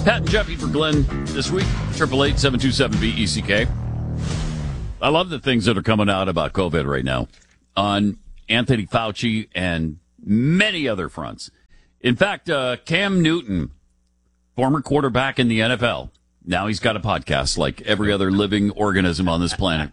Pat and Jeffy for Glenn this week. 888-727-BECK. I love the things that are coming out about COVID right now on Anthony Fauci and many other fronts. In fact, Cam Newton, former quarterback in the NFL, now he's got a podcast like every other living organism on this planet.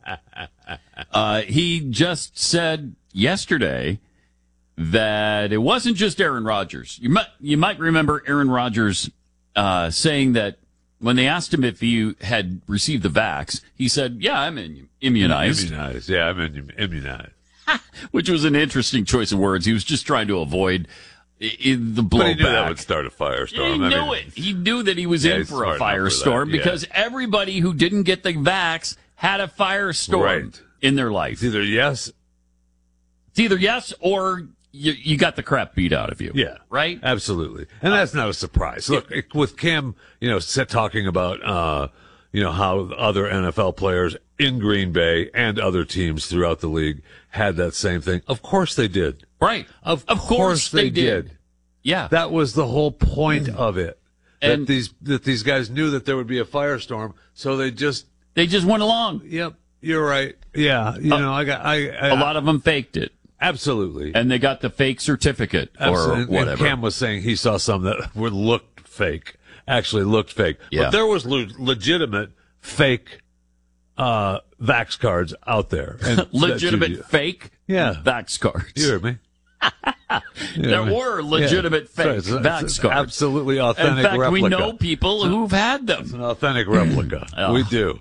He just said yesterday that it wasn't just Aaron Rodgers. You might remember Aaron Rodgers saying that when they asked him if he had received the vax, he said, yeah, I'm immunized. Yeah, I'm immunized. Which was an interesting choice of words. He was just trying to avoid the blowback. But he knew that would start a firestorm. He knew it. He knew that he was in for a firestorm because everybody who didn't get the vax had a firestorm in their life. It's either yes or you got the crap beat out of you. Yeah. Right? Absolutely. And that's not a surprise. Look, with Cam, talking about, how other NFL players in Green Bay and other teams throughout the league had that same thing. Of course they did. Right. Of course they did. Yeah. That was the whole point of it. And that these guys knew that there would be a firestorm, so they just went along. Yep. You're right. Yeah. A lot of them faked it. Absolutely. And they got the fake certificate or whatever. And Cam was saying he saw some that looked fake. Yeah. But there was legitimate fake vax cards out there. And legitimate fake vax cards. You heard me? There were legitimate fake vax cards. Absolutely authentic In fact, replica. we know people who've had them. It's an authentic replica. We do.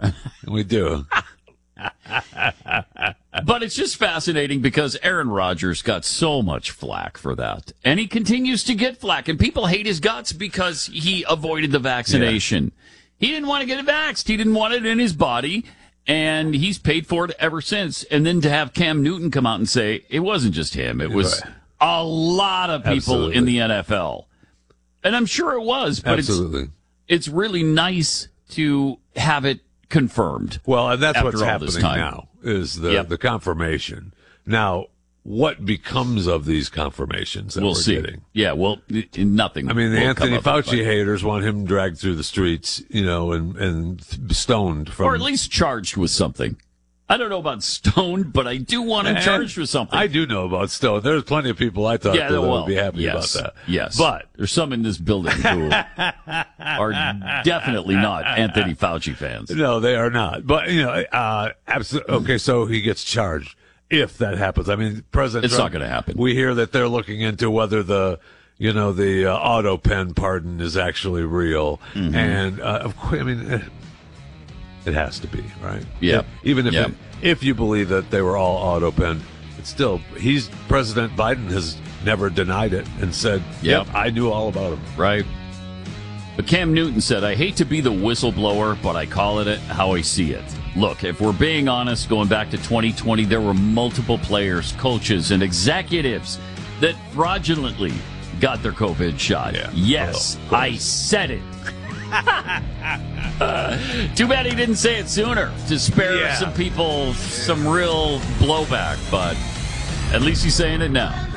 But it's just fascinating because Aaron Rodgers got so much flack for that. And he continues to get flack. And people hate his guts because he avoided the vaccination. Yeah. He didn't want to get it vaxxed. He didn't want it in his body. And he's paid for it ever since. And then to have Cam Newton come out and say it wasn't just him. It was a lot of people in the NFL. And I'm sure it was. But it's really nice to have it confirmed. Well, and that's what's happening now is the confirmation. Now, what becomes of these confirmations that we're getting? Yeah, well, nothing. I mean, the Anthony Fauci haters want him dragged through the streets, and stoned or at least charged with something. I don't know about stoned, but I do want him charged with something. I do know about stoned. There's plenty of people I thought that would be happy about that. Yes, but there's some in this building who are definitely not Anthony Fauci fans. No, they are not. But absolutely. Okay, so he gets charged if that happens. I mean, President It's Trump, not going to happen. We hear that they're looking into whether the auto pen pardon is actually real, and of course, I mean. It has to be, right? Yeah. Even if you believe that they were all auto-penned, it's still, President Biden has never denied it and said, yep, I knew all about him. Right. But Cam Newton said, I hate to be the whistleblower, but I call it how I see it. Look, if we're being honest, going back to 2020, there were multiple players, coaches, and executives that fraudulently got their COVID shot. Yeah. Yes, I said it. Too bad he didn't say it sooner to spare some people some real blowback, but at least he's saying it now.